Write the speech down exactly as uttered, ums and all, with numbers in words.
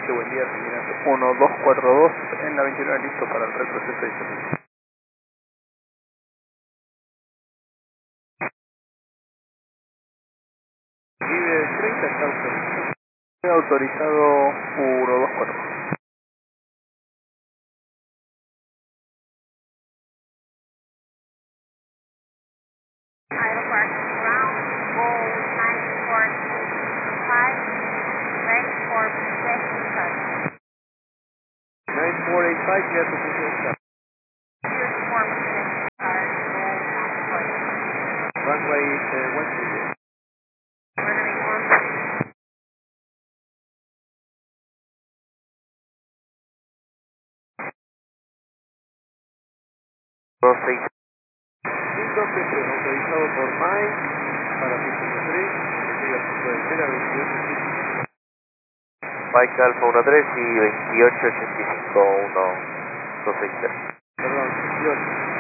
Este buen día, terminando uno dos cuatro dos en la veintinueve, listo para el retroceso y servicio. Vive treinta, está autorizado. Está autorizado uno dos cuatro. Aeroport ground, goal nine four five, ready for safety start. nine four eight five, clear to position start. Use for safety start, goal nine four eight five. Runway uh, one two. Runway one two. dos seis cinco, autorizado por Mike para pista tres, estoy a punto de entera, veintiocho. Mike Alfa uno tres y veintiocho ochenta y cinco uno dos seis tres. Perdón, veintiocho.